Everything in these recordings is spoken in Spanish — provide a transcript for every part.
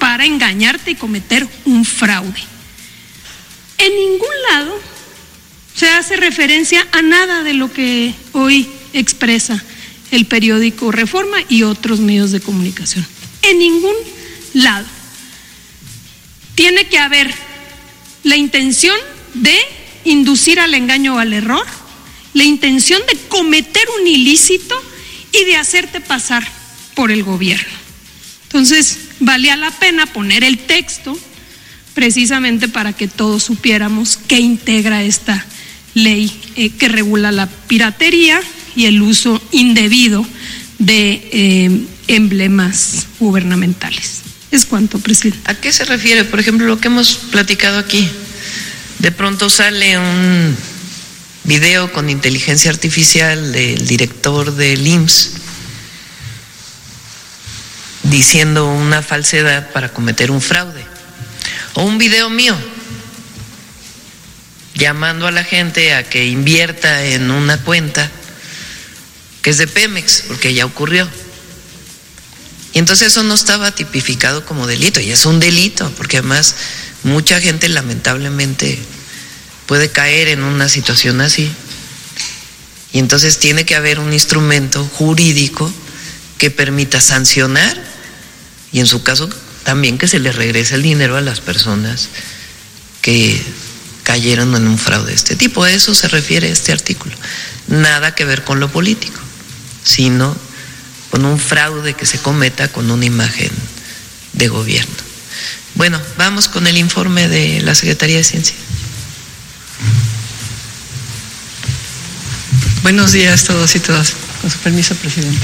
para engañarte y cometer un fraude. En ningún lado se hace referencia a nada de lo que hoy expresa el periódico Reforma y otros medios de comunicación. En ningún lado. Tiene que haber la intención de inducir al engaño o al error, la intención de cometer un ilícito y de hacerte pasar por el gobierno. Entonces, valía la pena poner el texto precisamente para que todos supiéramos qué integra esta ley que regula la piratería y el uso indebido de emblemas gubernamentales. Es cuanto, presidente. ¿A qué se refiere? Por ejemplo, lo que hemos platicado aquí. De pronto sale un video con inteligencia artificial del director del IMSS diciendo una falsedad para cometer un fraude. O un video mío llamando a la gente a que invierta en una cuenta que es de Pemex, porque ya ocurrió. Y entonces eso no estaba tipificado como delito, y es un delito, porque además mucha gente lamentablemente puede caer en una situación así. Y entonces tiene que haber un instrumento jurídico que permita sancionar y en su caso también que se le regrese el dinero a las personas que cayeron en un fraude de este tipo. A eso se refiere este artículo. Nada que ver con lo político, sino con un fraude que se cometa con una imagen de gobierno. Bueno, vamos con el informe de la Secretaría de Ciencia. Buenos días a todos y todas. Con su permiso, presidente.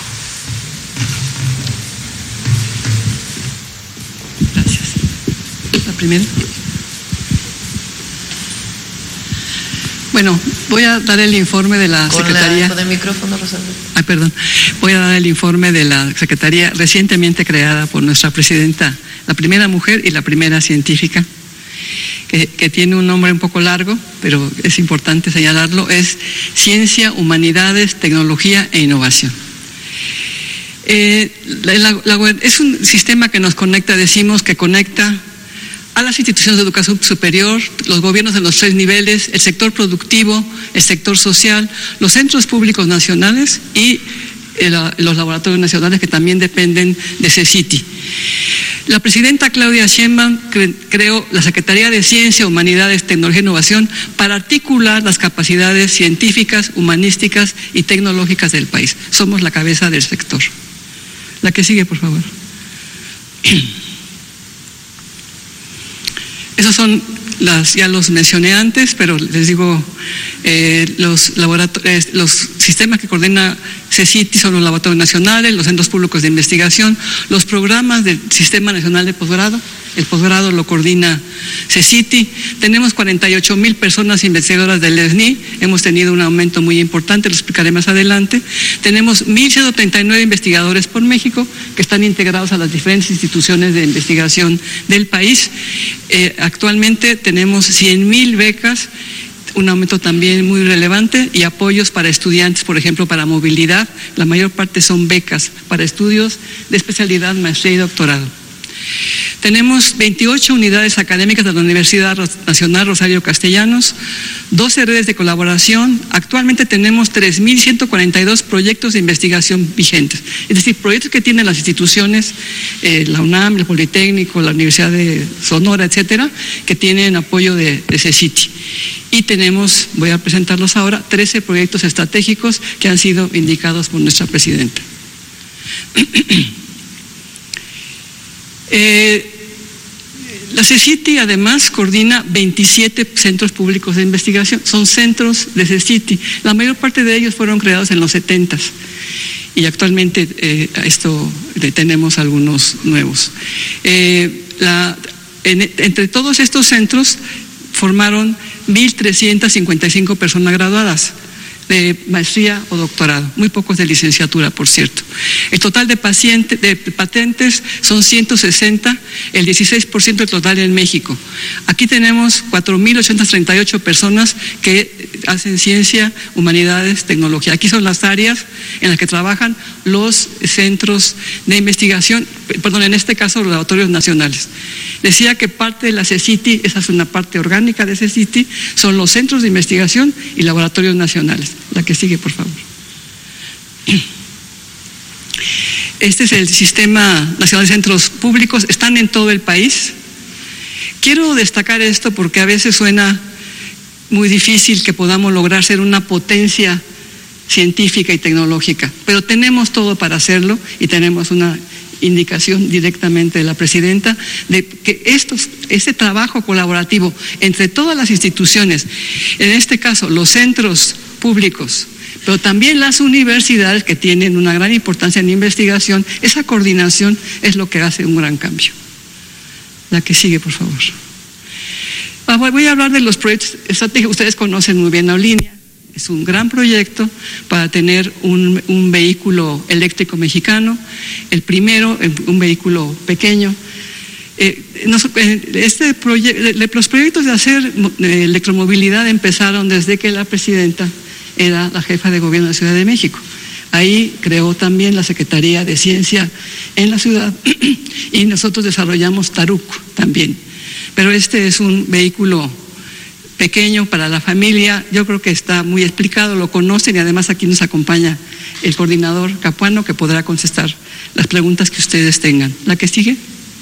Gracias. La primera. Bueno, voy a dar el informe de la Secretaría. Con el micrófono, Rosalba. Perdón. Voy a dar el informe de la Secretaría recientemente creada por nuestra presidenta, la primera mujer y la primera científica, que tiene un nombre un poco largo, pero es importante señalarlo, es Ciencia, Humanidades, Tecnología e Innovación. Es un sistema que nos conecta, decimos que conecta a las instituciones de educación superior, los gobiernos de los 3 niveles, el sector productivo, el sector social, los centros públicos nacionales y los laboratorios nacionales que también dependen de CECITI. La presidenta Claudia Sheinbaum creó la Secretaría de Ciencia, Humanidades, Tecnología e Innovación para articular las capacidades científicas, humanísticas y tecnológicas del país. Somos la cabeza del sector. La que sigue, por favor. Esos son ya los mencioné antes, pero les digo, los sistemas que coordina CECITI son los laboratorios nacionales, los centros públicos de investigación, los programas del Sistema Nacional de Posgrado. El posgrado lo coordina CECITI. Tenemos 48,000 personas investigadoras del SNI. Hemos tenido un aumento muy importante, lo explicaré más adelante. Tenemos 1,139 investigadores por México que están integrados a las diferentes instituciones de investigación del país. Actualmente tenemos 100,000 becas, un aumento también muy relevante, y apoyos para estudiantes, por ejemplo, para movilidad. La mayor parte son becas para estudios de especialidad, maestría y doctorado. Tenemos 28 unidades académicas de la Universidad Nacional Rosario Castellanos, 12 redes de colaboración. Actualmente tenemos 3,142 proyectos de investigación vigentes, es decir, proyectos que tienen las instituciones, la UNAM, el Politécnico, la Universidad de Sonora, etcétera, que tienen apoyo de CECITI. Y tenemos, voy a presentarlos ahora, 13 proyectos estratégicos que han sido indicados por nuestra presidenta. La CECITI además coordina 27 centros públicos de investigación, son centros de CECITI, la mayor parte de ellos fueron creados en los 70s y actualmente tenemos algunos nuevos. Entre todos estos centros formaron 1,355 personas graduadas. de maestría o doctorado, muy pocos de licenciatura, por cierto. El total de patentes son 160, el 16% del total en México. Aquí tenemos 4.838 personas que hacen ciencia, humanidades, tecnología. Aquí son las áreas en las que trabajan los centros de investigación, en este caso los laboratorios nacionales. Decía que parte de la CECITI, esa es una parte orgánica de CECITI, son los centros de investigación y laboratorios nacionales. La que sigue, por favor. Este es el Sistema Nacional de Centros Públicos, están en todo el país. Quiero destacar esto porque a veces suena muy difícil que podamos lograr ser una potencia científica y tecnológica, pero tenemos todo para hacerlo y tenemos una indicación directamente de la presidenta de que este trabajo colaborativo entre todas las instituciones, en este caso los centros públicos, pero también las universidades que tienen una gran importancia en investigación, esa coordinación es lo que hace un gran cambio. La que sigue, por favor. Voy a hablar de los proyectos estratégicos. Ustedes conocen muy bien Aulínea. Es un gran proyecto para tener un vehículo eléctrico mexicano, el primero, un vehículo pequeño. Los proyectos de hacer electromovilidad empezaron desde que la presidenta era la jefa de gobierno de la Ciudad de México. Ahí creó también la Secretaría de Ciencia en la ciudad y nosotros desarrollamos Taruc también. Pero este es un vehículo pequeño para la familia, yo creo que está muy explicado, lo conocen y además aquí nos acompaña el coordinador Capuano que podrá contestar las preguntas que ustedes tengan. La que sigue.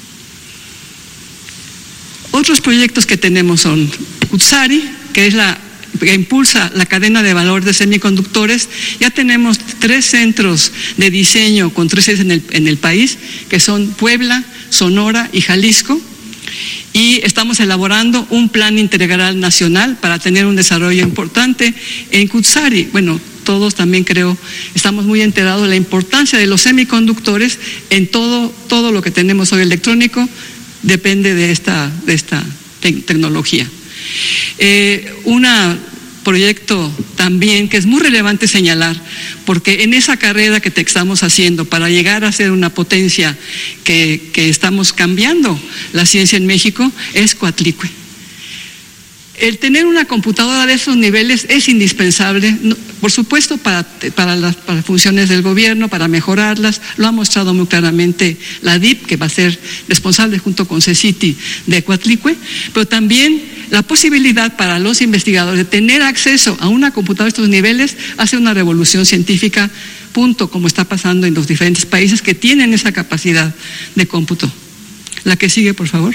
Otros proyectos que tenemos son Cutzari, que es que impulsa la cadena de valor de semiconductores. Ya tenemos 3 centros de diseño con 3 sedes en el país, que son Puebla, Sonora y Jalisco. Y estamos elaborando un plan integral nacional para tener un desarrollo importante en Cutzari. Bueno, todos también creo, estamos muy enterados de la importancia de los semiconductores en todo lo que tenemos hoy electrónico, depende de esta tecnología. Un proyecto también que es muy relevante señalar, porque en esa carrera que estamos haciendo para llegar a ser una potencia que estamos cambiando la ciencia en México, es Coatlicue. El tener una computadora de esos niveles es indispensable, por supuesto, para las funciones del gobierno, para mejorarlas. Lo ha mostrado muy claramente la DIP, que va a ser responsable junto con CECITI de Coatlicue, pero también la posibilidad para los investigadores de tener acceso a una computadora de estos niveles hace una revolución científica, como está pasando en los diferentes países que tienen esa capacidad de cómputo. La que sigue, por favor.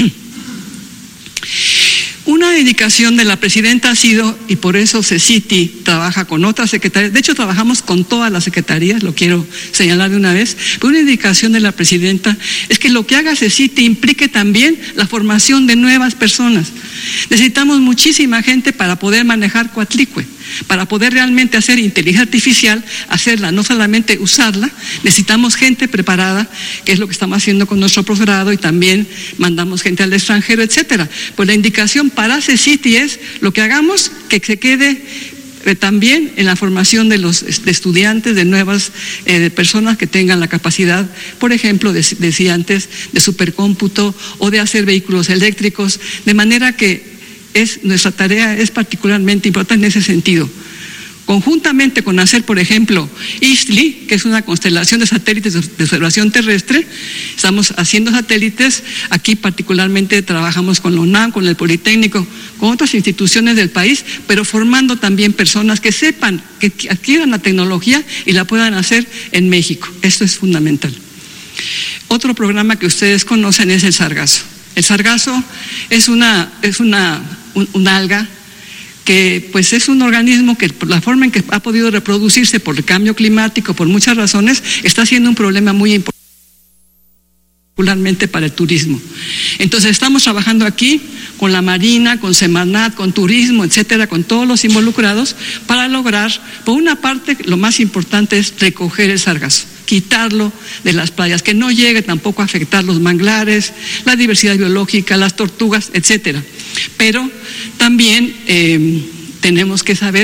Una dedicación de la presidenta ha sido, y por eso CECITI trabaja con otras secretarías, de hecho trabajamos con todas las secretarías, lo quiero señalar de una vez, pero una dedicación de la presidenta es que lo que haga CECITI implique también la formación de nuevas personas. Necesitamos muchísima gente para poder manejar Coatlicue, para poder realmente hacer inteligencia artificial, hacerla, no solamente usarla, necesitamos gente preparada, que es lo que estamos haciendo con nuestro posgrado y también mandamos gente al extranjero, etcétera. Pues la indicación para CECITI es lo que hagamos, que se quede también en la formación de estudiantes, de nuevas personas que tengan la capacidad, por ejemplo, decía antes, de supercómputo o de hacer vehículos eléctricos, de manera que nuestra tarea es particularmente importante en ese sentido. Conjuntamente con hacer, por ejemplo, ISTLI, que es una constelación de satélites de observación terrestre, estamos haciendo satélites, aquí particularmente trabajamos con la UNAM, con el Politécnico, con otras instituciones del país, pero formando también personas que sepan, que adquieran la tecnología y la puedan hacer en México. Esto es fundamental. Otro programa que ustedes conocen es el sargazo. El sargazo es una alga que pues es un organismo que por la forma en que ha podido reproducirse por el cambio climático, por muchas razones, está siendo un problema muy importante, particularmente para el turismo. Entonces estamos trabajando aquí con la Marina, con Semarnat, con turismo, etcétera, con todos los involucrados para lograr, por una parte, lo más importante es recoger el sargazo, quitarlo de las playas, que no llegue tampoco a afectar los manglares, la diversidad biológica, las tortugas, etcétera. Pero también tenemos que saber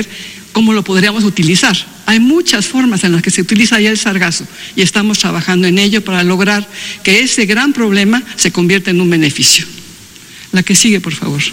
¿cómo lo podríamos utilizar? Hay muchas formas en las que se utiliza ya el sargazo y estamos trabajando en ello para lograr que ese gran problema se convierta en un beneficio. La que sigue, por favor.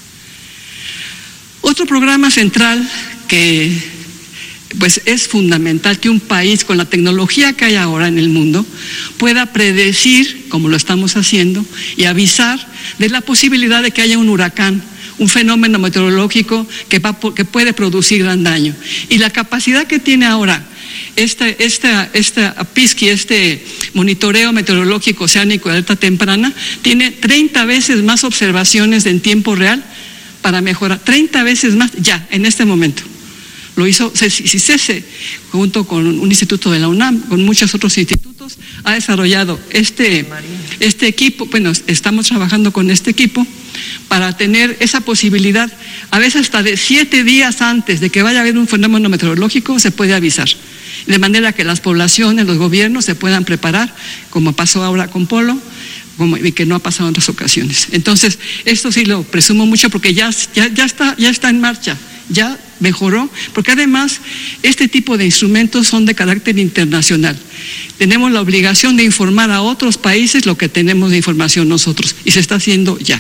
Otro programa central que pues es fundamental que un país con la tecnología que hay ahora en el mundo pueda predecir, como lo estamos haciendo, y avisar de la posibilidad de que haya un huracán, un fenómeno meteorológico que puede producir gran daño. Y la capacidad que tiene ahora este PISCI, este monitoreo meteorológico oceánico de alerta temprana, tiene 30 veces más observaciones en tiempo real para mejorar, 30 veces más ya, en este momento. Lo hizo CICESE, junto con un instituto de la UNAM, con muchos otros institutos, ha desarrollado este equipo. Bueno, estamos trabajando con este equipo para tener esa posibilidad, a veces hasta de 7 días antes de que vaya a haber un fenómeno meteorológico se puede avisar, de manera que las poblaciones, los gobiernos se puedan preparar, como pasó ahora con Polo, y que no ha pasado en otras ocasiones. Entonces, esto sí lo presumo mucho porque ya está en marcha, ya mejoró, porque además este tipo de instrumentos son de carácter internacional. Tenemos la obligación de informar a otros países lo que tenemos de información nosotros, y se está haciendo ya.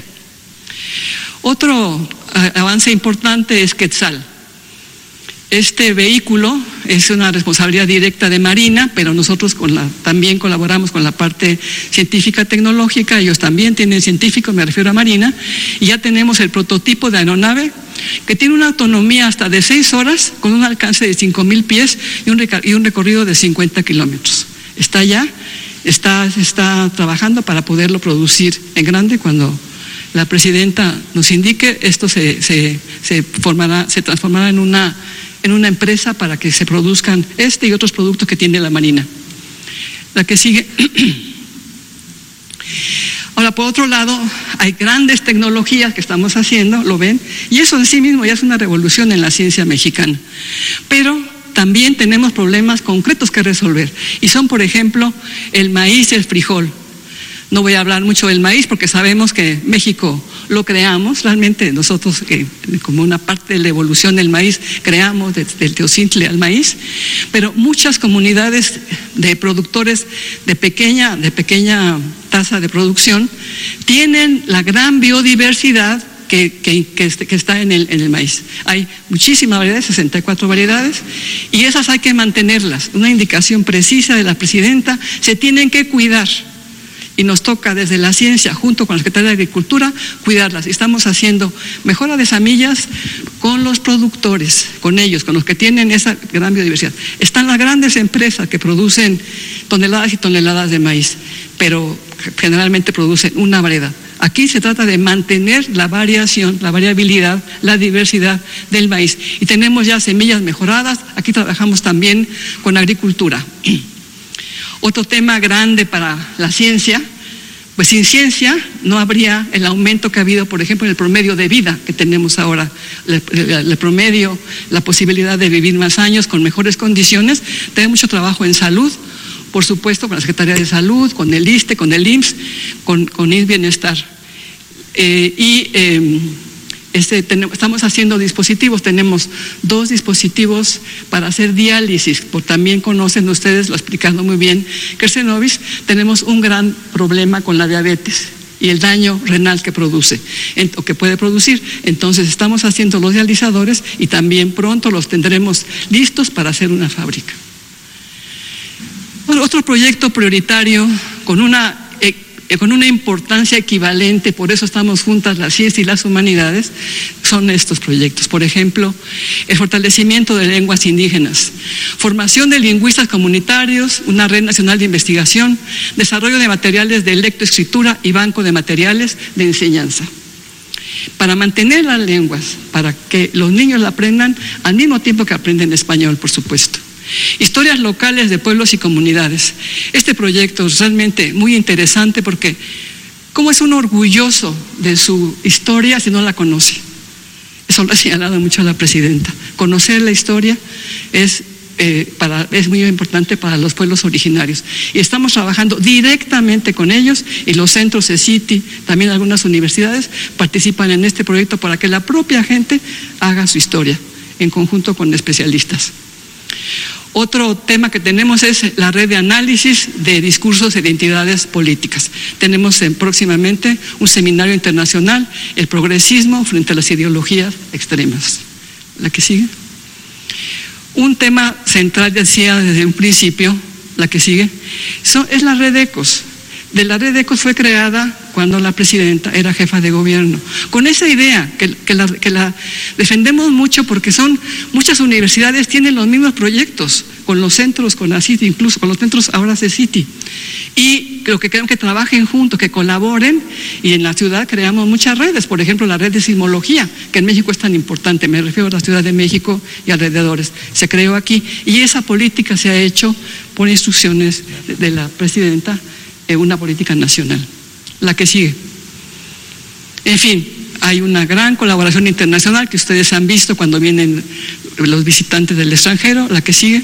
Otro avance importante es Quetzal. Este vehículo es una responsabilidad directa de Marina, pero nosotros también colaboramos con la parte científica tecnológica. Ellos también tienen científicos, me refiero a Marina, y ya tenemos el prototipo de aeronave que tiene una autonomía hasta de 6 horas con un alcance de 5,000 pies y un recorrido de 50 kilómetros. Está ya, está trabajando para poderlo producir en grande. Cuando la presidenta nos indique, esto se transformará en una empresa para que se produzcan y otros productos que tiene la Marina. La que sigue. Ahora, por otro lado, hay grandes tecnologías que estamos haciendo, lo ven, y eso en sí mismo ya es una revolución en la ciencia mexicana. Pero también tenemos problemas concretos que resolver, y son, por ejemplo, el maíz y el frijol. No voy a hablar mucho del maíz porque sabemos que México lo creamos, realmente nosotros como una parte de la evolución del maíz creamos del teocintle al maíz, pero muchas comunidades de productores de pequeña tasa de producción tienen la gran biodiversidad que está en el maíz. Hay muchísimas variedades, 64 variedades, y esas hay que mantenerlas. Una indicación precisa de la presidenta, se tienen que cuidar. Y nos toca desde la ciencia, junto con la Secretaría de Agricultura, cuidarlas. Estamos haciendo mejora de semillas con los productores, con ellos, con los que tienen esa gran biodiversidad. Están las grandes empresas que producen toneladas y toneladas de maíz, pero generalmente producen una variedad. Aquí se trata de mantener la variación, la variabilidad, la diversidad del maíz. Y tenemos ya semillas mejoradas. Aquí trabajamos también con agricultura. Otro tema grande para la ciencia, pues sin ciencia no habría el aumento que ha habido, por ejemplo, en el promedio de vida que tenemos ahora, el promedio, la posibilidad de vivir más años con mejores condiciones. Tenemos mucho trabajo en salud, por supuesto, con la Secretaría de Salud, con el ISSSTE, con el IMSS, con IMSS Bienestar. Estamos haciendo dispositivos, tenemos 2 dispositivos para hacer diálisis, también conocen ustedes, lo ha explicado muy bien Kersenovis. Tenemos un gran problema con la diabetes y el daño renal que produce, o que puede producir. Entonces estamos haciendo los dializadores y también pronto los tendremos listos para hacer una fábrica. Otro proyecto prioritario con una importancia equivalente, por eso estamos juntas la ciencia y las humanidades, son estos proyectos. Por ejemplo, el fortalecimiento de lenguas indígenas, formación de lingüistas comunitarios, una red nacional de investigación, desarrollo de materiales de lectoescritura y banco de materiales de enseñanza. Para mantener las lenguas, para que los niños la aprendan al mismo tiempo que aprenden español, por supuesto. Historias locales de pueblos y comunidades. Este proyecto es realmente muy interesante porque ¿cómo es uno orgulloso de su historia si no la conoce? Eso lo ha señalado mucho la presidenta. Conocer la historia es muy importante para los pueblos originarios. Y estamos trabajando directamente con ellos, y los centros CECITI, también algunas universidades participan en este proyecto para que la propia gente haga su historia. en conjunto con especialistas. Otro tema que tenemos es la red de análisis de discursos e identidades políticas. Tenemos próximamente un seminario internacional, el progresismo frente a las ideologías extremas. La que sigue. Un tema central, decía desde un principio, la que sigue, es la red ECOS. De la red ECOS fue creada cuando la presidenta era jefa de gobierno, con esa idea que la defendemos mucho porque muchas universidades tienen los mismos proyectos, con los centros, con la CITI, incluso con los centros ahora CITI. Y creo que queremos que trabajen juntos, que colaboren, y en la ciudad creamos muchas redes, por ejemplo la red de sismología, que en México es tan importante, me refiero a la Ciudad de México y alrededores, se creó aquí, y esa política se ha hecho por instrucciones de la presidenta, una política nacional. La que sigue. En fin, hay una gran colaboración internacional que ustedes han visto cuando vienen los visitantes del extranjero. La que sigue.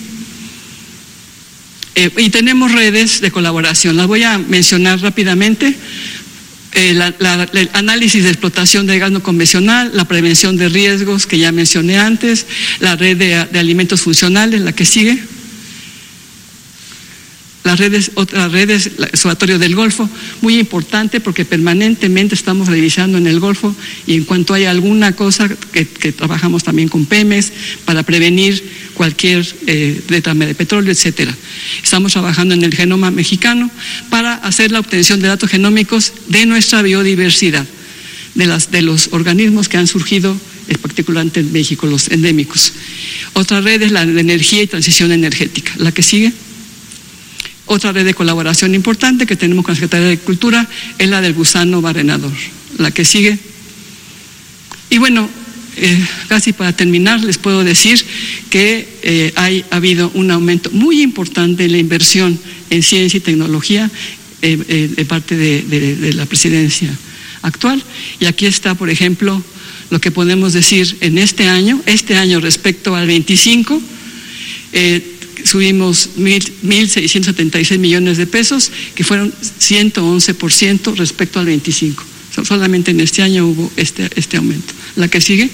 Y tenemos redes de colaboración. Las voy a mencionar rápidamente. El análisis de explotación de gas no convencional, la prevención de riesgos que ya mencioné antes, la red de alimentos funcionales, la que sigue. Otras redes, el Observatorio del Golfo, muy importante porque permanentemente estamos revisando en el Golfo y en cuanto hay alguna cosa que trabajamos también con Pemex para prevenir cualquier derrame de petróleo, etcétera. Estamos trabajando en el genoma mexicano para hacer la obtención de datos genómicos de nuestra biodiversidad, de los organismos que han surgido, particularmente en México, los endémicos. Otra red es la de energía y transición energética. La que sigue. Otra red de colaboración importante que tenemos con la Secretaría de Agricultura es la del gusano barrenador. La que sigue. Y bueno, casi para terminar les puedo decir que ha habido un aumento muy importante en la inversión en ciencia y tecnología de parte de la presidencia actual. Y aquí está, por ejemplo, lo que podemos decir en este año respecto al 25, subimos 1.676 millones de pesos, que fueron 111% respecto al 25. Solamente en este año hubo este aumento. La que sigue.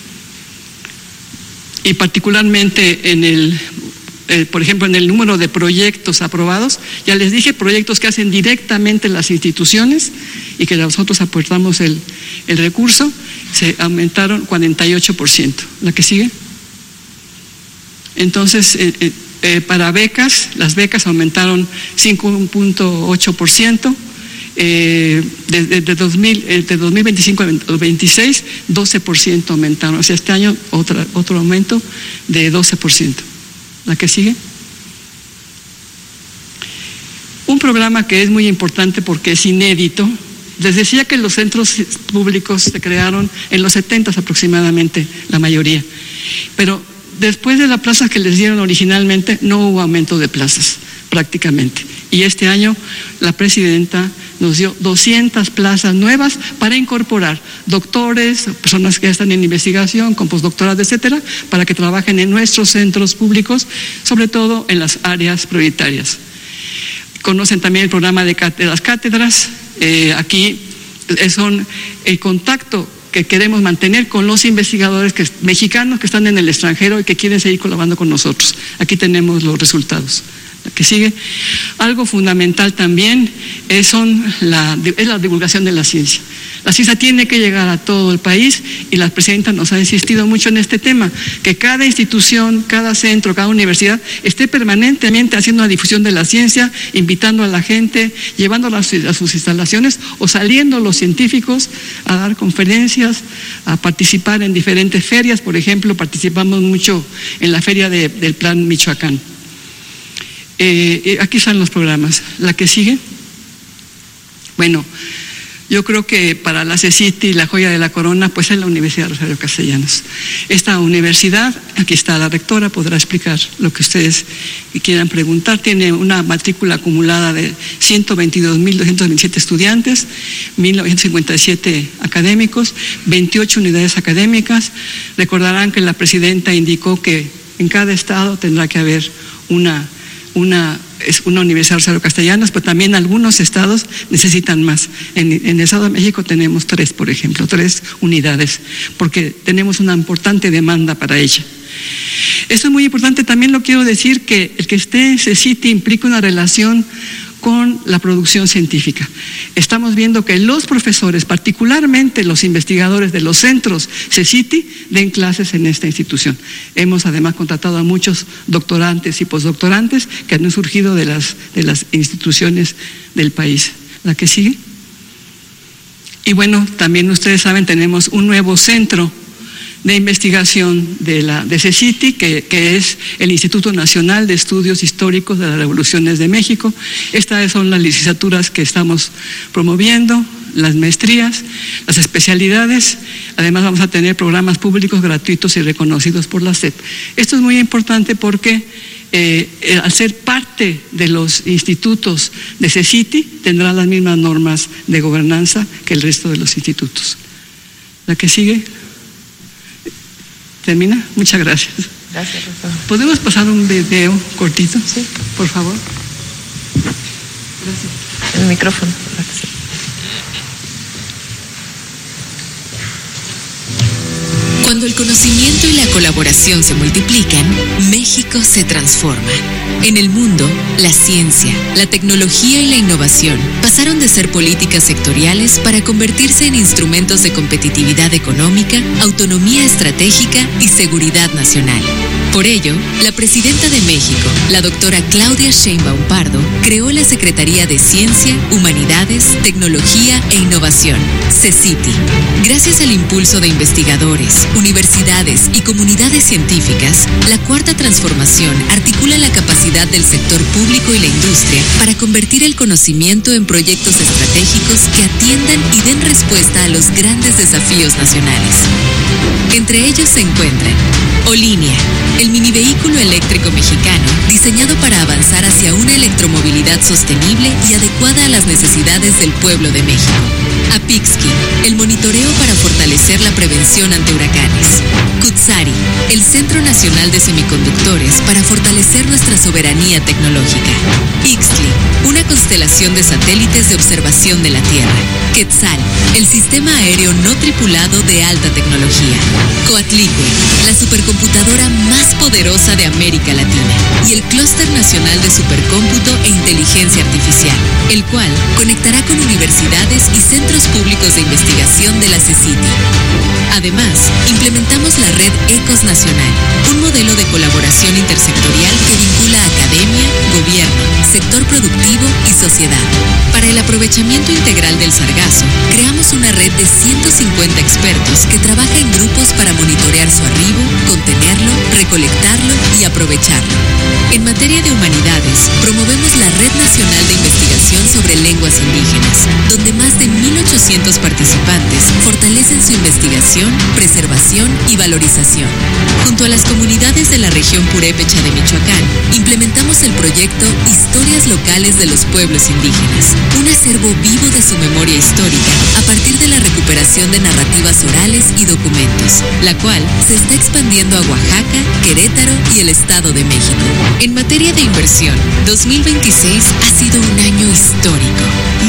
Y particularmente por ejemplo, en el número de proyectos aprobados, ya les dije, proyectos que hacen directamente las instituciones y que nosotros aportamos el recurso, se aumentaron 48%. La que sigue. Entonces, para becas, las becas aumentaron 5.8%, de 2025 al 2026, 12% aumentaron. O sea, este año otro aumento de 12%. La que sigue. Un programa que es muy importante porque es inédito. Les decía que los centros públicos se crearon en los 70 aproximadamente, la mayoría. Pero después de la plaza que les dieron originalmente, no hubo aumento de plazas, prácticamente. Y este año la presidenta nos dio 200 plazas nuevas para incorporar doctores, personas que ya están en investigación, con postdoctorado, etcétera, para que trabajen en nuestros centros públicos, sobre todo en las áreas prioritarias. Conocen también el programa de las cátedras. Aquí son el contacto que queremos mantener con los investigadores mexicanos que están en el extranjero y que quieren seguir colaborando con nosotros. Aquí tenemos los resultados. La que sigue. Algo fundamental también es la divulgación de la ciencia. La ciencia tiene que llegar a todo el país y la presidenta nos ha insistido mucho en este tema, que cada institución, cada centro, cada universidad esté permanentemente haciendo una difusión de la ciencia, invitando a la gente, llevándola a sus instalaciones o saliendo los científicos a dar conferencias, a participar en diferentes ferias. Por ejemplo, participamos mucho en la feria del Plan Michoacán. Aquí están los programas. La que sigue. Bueno, yo creo que para la CECITI la joya de la corona pues es la Universidad Rosario Castellanos. Esta universidad, aquí está la rectora, podrá explicar lo que ustedes quieran preguntar. Tiene una matrícula acumulada de 122.227 estudiantes, 1.957 académicos, 28 unidades académicas. Recordarán que la presidenta indicó que en cada estado tendrá que haber una es una universidad Rosario Castellanos, pero también algunos estados necesitan más. En el Estado de México tenemos 3, por ejemplo, 3 unidades, porque tenemos una importante demanda para ella. Esto es muy importante, también lo quiero decir, que el que esté en CECITI implica una relación con la producción científica. Estamos viendo que los profesores, particularmente los investigadores de los centros CECITI, den clases en esta institución. Hemos además contratado a muchos doctorantes y postdoctorantes que han surgido de las instituciones del país. ¿La que sigue? Y bueno, también ustedes saben, tenemos un nuevo centro de investigación de CECITI, que es el Instituto Nacional de Estudios Históricos de las Revoluciones de México. Estas son las licenciaturas que estamos promoviendo, las maestrías, las especialidades. Además vamos a tener programas públicos gratuitos y reconocidos por la SEP. Esto es muy importante porque al ser parte de los institutos de CECITI tendrá las mismas normas de gobernanza que el resto de los institutos. ¿La que sigue? ¿Termina? Muchas gracias. Gracias, doctor. ¿Podemos pasar un video cortito? Sí. Por favor. Gracias. El micrófono. Cuando el conocimiento y la colaboración se multiplican, México se transforma. En el mundo, la ciencia, la tecnología y la innovación pasaron de ser políticas sectoriales para convertirse en instrumentos de competitividad económica, autonomía estratégica y seguridad nacional. Por ello, la presidenta de México, la doctora Claudia Sheinbaum Pardo, creó la Secretaría de Ciencia, Humanidades, Tecnología e Innovación, CECITI. Gracias al impulso de investigadores, universidades y comunidades científicas, la Cuarta Transformación articula la capacidad del sector público y la industria para convertir el conocimiento en proyectos estratégicos que atiendan y den respuesta a los grandes desafíos nacionales. Entre ellos se encuentran Olínea, el minivehículo eléctrico mexicano diseñado para avanzar hacia una electromovilidad sostenible y adecuada a las necesidades del pueblo de México. Apixki, el monitoreo para fortalecer la prevención ante huracanes. Cutzari, el Centro Nacional de Semiconductores para fortalecer nuestra soberanía tecnológica. Ixtli, una constelación de satélites de observación de la Tierra. Quetzal, el sistema aéreo no tripulado de alta tecnología. Coatlicue, la supercomputadora más poderosa de América Latina. Y el Clúster Nacional de Supercómputo e Inteligencia Artificial, el cual conectará con universidades y centros públicos de investigación de la CECITI. Además, implementamos la red ECOS Nacional, un modelo de colaboración intersectorial que vincula academia, gobierno, sector productivo y sociedad. Para el aprovechamiento integral del sargazo, creamos una red de 150 expertos que trabaja en grupos para monitorear su arribo, contenerlo, recolectarlo y aprovecharlo. En materia de humanidades, promovemos la Red Nacional de Investigación sobre Lenguas Indígenas, donde más de 1,800 participantes fortalecen su investigación, preservación y valorización. Junto a las comunidades de la región purépecha de Michoacán, implementamos el proyecto Historias Locales de los Pueblos Indígenas, un acervo vivo de su memoria histórica a partir de la recuperación de narrativas orales y documentos, la cual se está expandiendo a Oaxaca, Querétaro y el Estado de México. En materia de inversión, 2026 ha sido un año histórico.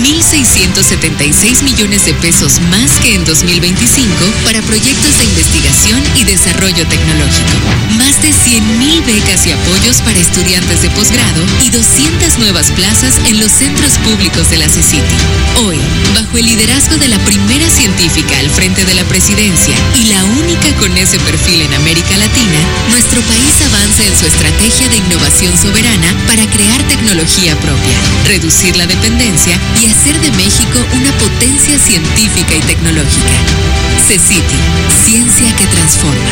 1,676 millones de pesos más que en 2025 para proyectos de investigación y desarrollo tecnológico. Más de 100,000 becas y apoyos para estudiantes de posgrado y 200 nuevas plazas en los centros públicos de la CECITI. Hoy, bajo el liderazgo de la primera científica al frente de la presidencia y la única con ese perfil en América Latina, nuestro país avanza en su estrategia de innovación soberana para crear tecnología propia, reducir la dependencia y hacer de México una potencia científica y tecnológica. CECITI, ciencia que transforma.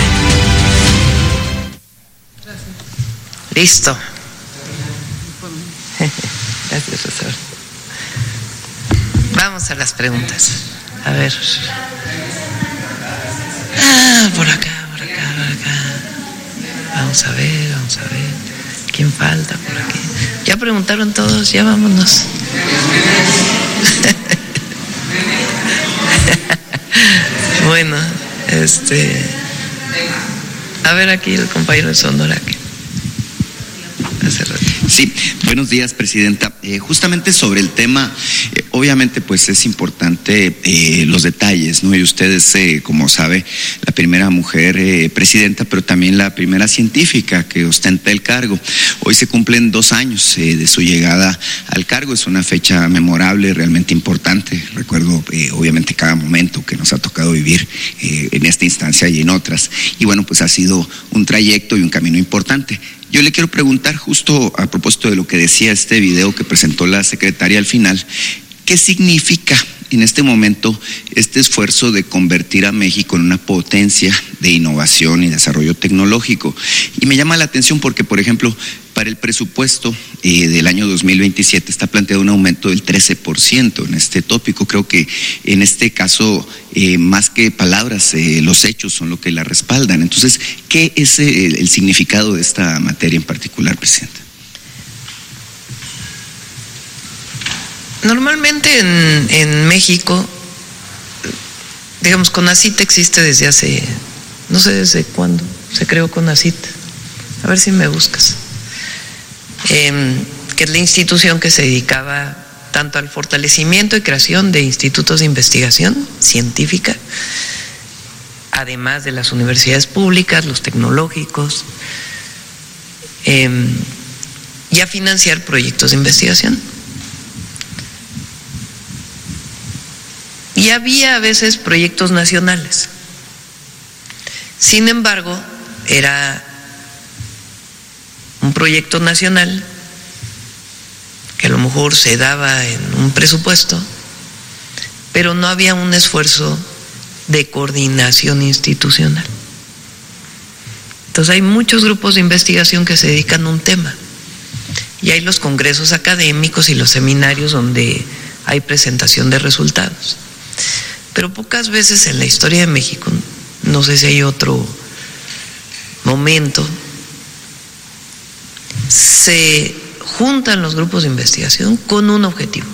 Listo. Gracias, profesor. Vamos a las preguntas. A ver. Por acá. Vamos a ver. ¿Quién falta por aquí? Ya preguntaron todos, ya vámonos. Bueno, a ver aquí el compañero de Sonora que hace rato. Sí, buenos días, Presidenta. Justamente sobre el tema, obviamente pues es importante los detalles, ¿no? Y usted es, como sabe, la primera mujer presidenta, pero también la primera científica que ostenta el cargo. Hoy se cumplen 2 años de su llegada al cargo. Es una fecha memorable, realmente importante. Recuerdo obviamente cada momento que nos ha tocado vivir en esta instancia y en otras. Y bueno, pues ha sido un trayecto y un camino importante. Yo le quiero preguntar, justo a propósito de lo que decía este video que presentó la secretaria al final, ¿qué significa en este momento este esfuerzo de convertir a México en una potencia de innovación y desarrollo tecnológico? Y me llama la atención porque, por ejemplo, para el presupuesto del año 2027 está planteado un aumento del 13% en este tópico. Creo que en este caso, más que palabras, los hechos son lo que la respaldan. Entonces, ¿qué es el significado de esta materia en particular, Presidenta? Normalmente en México, digamos, CONACYT existe desde hace, no sé desde cuándo se creó CONACYT, a ver si me buscas, que es la institución que se dedicaba tanto al fortalecimiento y creación de institutos de investigación científica, además de las universidades públicas, los tecnológicos, y a financiar proyectos de investigación. Y había a veces proyectos nacionales. Sin embargo, era un proyecto nacional que a lo mejor se daba en un presupuesto, pero no había un esfuerzo de coordinación institucional. Entonces hay muchos grupos de investigación que se dedican a un tema, y hay los congresos académicos y los seminarios donde hay presentación de resultados. Pero pocas veces en la historia de México, no sé si hay otro momento, se juntan los grupos de investigación con un objetivo.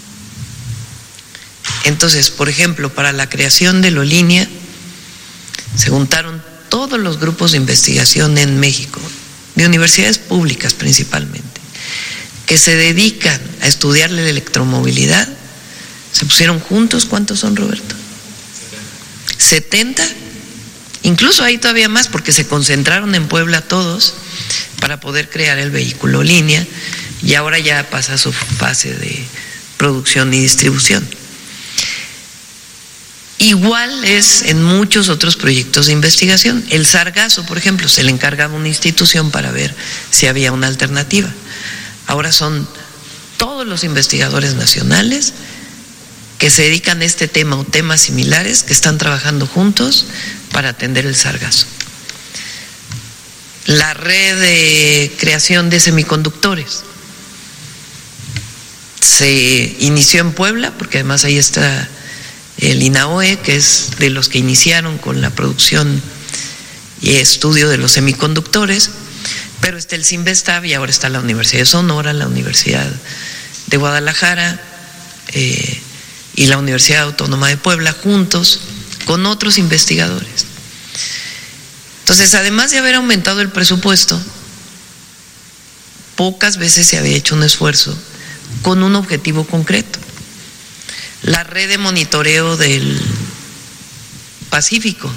Entonces, por ejemplo, para la creación de LOLINEA se juntaron todos los grupos de investigación en México, de universidades públicas principalmente, que se dedican a estudiar la electromovilidad. Se pusieron juntos. ¿Cuántos son, Roberto? 70. Incluso hay todavía más, porque se concentraron en Puebla todos para poder crear el vehículo LOLINEA, y ahora ya pasa a su fase de producción y distribución. Igual es en muchos otros proyectos de investigación. El Sargazo, por ejemplo, se le encargaba a una institución para ver si había una alternativa. Ahora son todos los investigadores nacionales que se dedican a este tema o temas similares, que están trabajando juntos para atender el Sargazo. La red de creación de semiconductores se inició en Puebla, porque además ahí está el INAOE, que es de los que iniciaron con la producción y estudio de los semiconductores, pero está el CINVESTAB, y ahora está la Universidad de Sonora, la Universidad de Guadalajara, y la Universidad Autónoma de Puebla, juntos con otros investigadores. Entonces, además de haber aumentado el presupuesto, pocas veces se había hecho un esfuerzo con un objetivo concreto. La red de monitoreo del Pacífico,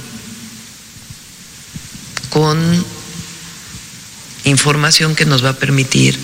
con información que nos va a permitir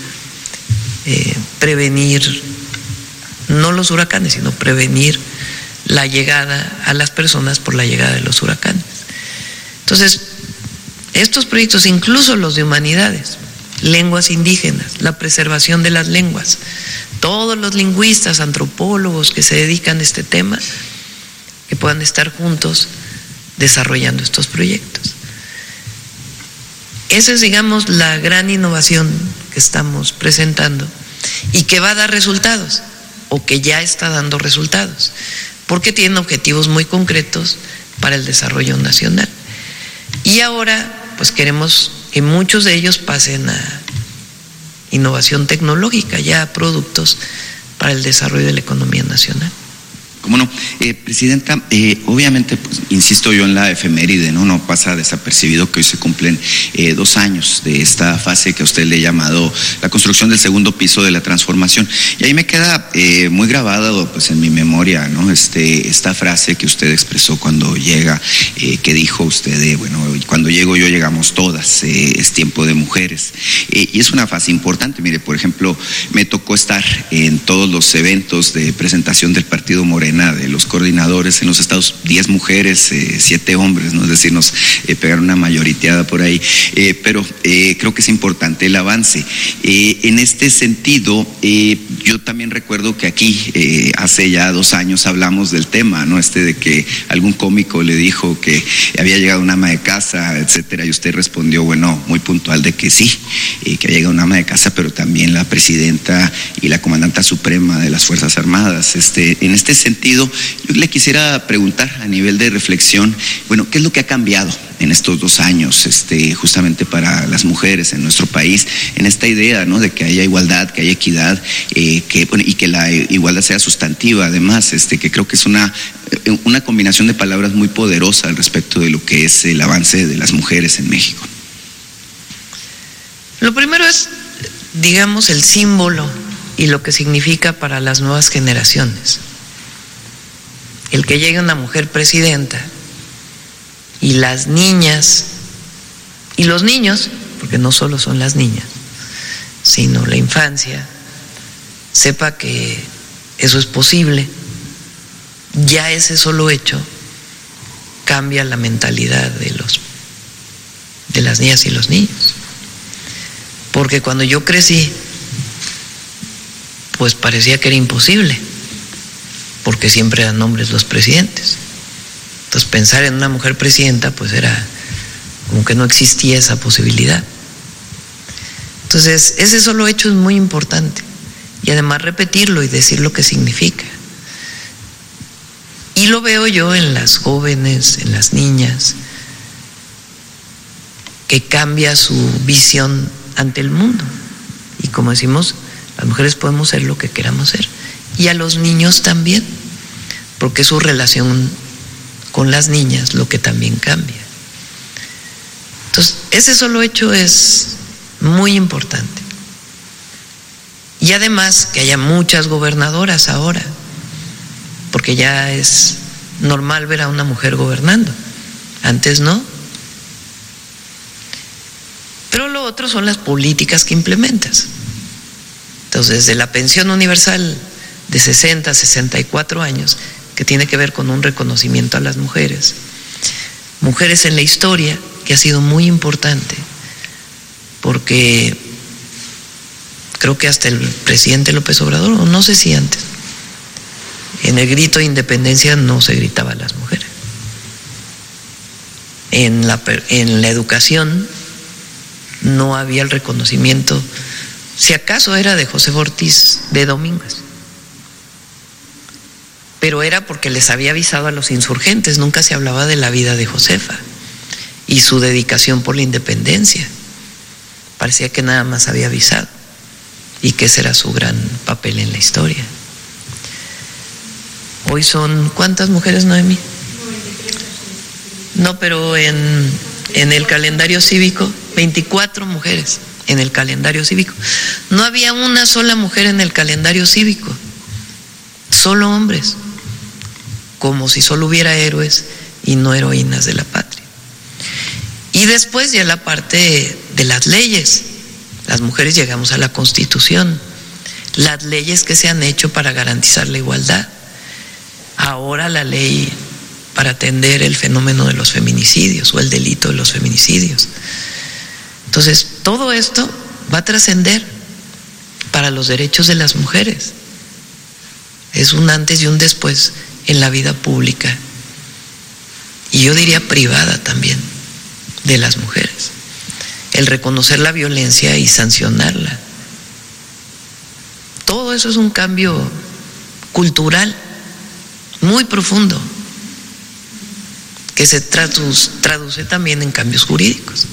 prevenir no los huracanes, sino prevenir la llegada a las personas por la llegada de los huracanes. Entonces, estos proyectos, incluso los de humanidades, lenguas indígenas, la preservación de las lenguas, todos los lingüistas, antropólogos que se dedican a este tema, que puedan estar juntos desarrollando estos proyectos. Esa es, digamos, la gran innovación que estamos presentando y que va a dar resultados, o que ya está dando resultados, porque tienen objetivos muy concretos para el desarrollo nacional. Y ahora, pues queremos que muchos de ellos pasen a innovación tecnológica, ya a productos para el desarrollo de la economía nacional. ¿Cómo no? Presidenta, obviamente, pues, insisto yo en la efeméride, no pasa desapercibido que hoy se cumplen 2 años de esta fase que a usted le ha llamado la construcción del segundo piso de la transformación. Y ahí me queda muy grabada pues, en mi memoria, ¿no? Esta frase que usted expresó cuando llega, que dijo usted, bueno, cuando llego yo llegamos todas, es tiempo de mujeres. Y es una fase importante. Mire, por ejemplo, me tocó estar en todos los eventos de presentación del Partido Morena, de los coordinadores en los estados, 10 mujeres, 7 hombres, ¿no? Es decir, nos pegaron una mayoriteada por ahí, pero creo que es importante el avance. En este sentido, yo también recuerdo que aquí, hace ya 2 años hablamos del tema, ¿no? De que algún cómico le dijo que había llegado una ama de casa, etcétera, y usted respondió, bueno, muy puntual de que sí, que había llegado una ama de casa, pero también la presidenta y la comandanta suprema de las Fuerzas Armadas. En este sentido, yo le quisiera preguntar a nivel de reflexión, bueno, ¿qué es lo que ha cambiado en estos 2 años, justamente para las mujeres en nuestro país, en esta idea, ¿no? De que haya igualdad, que haya equidad, y que la igualdad sea sustantiva, además, que creo que es una combinación de palabras muy poderosa al respecto de lo que es el avance de las mujeres en México? Lo primero es, digamos, el símbolo y lo que significa para las nuevas generaciones. El que llegue una mujer presidenta y las niñas y los niños, porque no solo son las niñas, sino la infancia, sepa que eso es posible, ya ese solo hecho cambia la mentalidad de las niñas y los niños. Porque cuando yo crecí, pues parecía que era imposible, porque siempre eran hombres los presidentes. Entonces pensar en una mujer presidenta pues era como que no existía esa posibilidad. Entonces ese solo hecho es muy importante, y además repetirlo y decir lo que significa. Y lo veo yo en las jóvenes, en las niñas, que cambia su visión ante el mundo. Y como decimos, las mujeres podemos ser lo que queramos ser. Y a los niños también, porque su relación con las niñas lo que también cambia. Entonces, ese solo hecho es muy importante. Y además que haya muchas gobernadoras ahora, porque ya es normal ver a una mujer gobernando. Antes no. Pero lo otro son las políticas que implementas. Entonces, desde la pensión universal de 60 a 64 años, que tiene que ver con un reconocimiento a las mujeres. Mujeres en la historia, que ha sido muy importante, porque creo que hasta el presidente López Obrador, o no sé si antes, en el grito de independencia no se gritaba a las mujeres. En la educación no había el reconocimiento, si acaso era de José Ortiz de Domínguez, pero era porque les había avisado a los insurgentes, nunca se hablaba de la vida de Josefa y su dedicación por la independencia. Parecía que nada más había avisado, y que ese era su gran papel en la historia. Hoy son, ¿cuántas mujeres, Noemí? No, pero en el calendario cívico, 24 mujeres en el calendario cívico. No había una sola mujer en el calendario cívico, solo hombres, como si solo hubiera héroes y no heroínas de la patria. Y después ya la parte de las leyes. Las mujeres llegamos a la Constitución, las leyes que se han hecho para garantizar la igualdad. Ahora la ley para atender el fenómeno de los feminicidios o el delito de los feminicidios. Entonces, todo esto va a trascender para los derechos de las mujeres. Es un antes y un después en la vida pública, y yo diría privada también, de las mujeres. El reconocer la violencia y sancionarla. Todo eso es un cambio cultural muy profundo, que se traduce también en cambios jurídicos.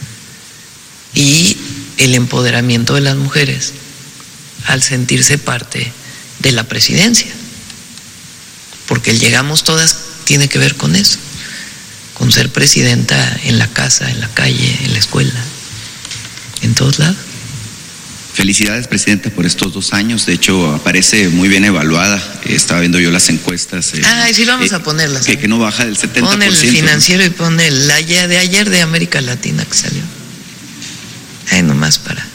Y el empoderamiento de las mujeres al sentirse parte de la presidencia. porque el llegamos todas tiene que ver con eso, con ser presidenta en la casa, en la calle, en la escuela, en todos lados. Felicidades, presidenta, por estos 2 años. De hecho, aparece muy bien evaluada. Estaba viendo yo las encuestas. Sí, vamos a ponerlas. Que no baja del 70%. Pon el Financiero, ¿no? Y pon el de ayer de América Latina que salió. Nomás para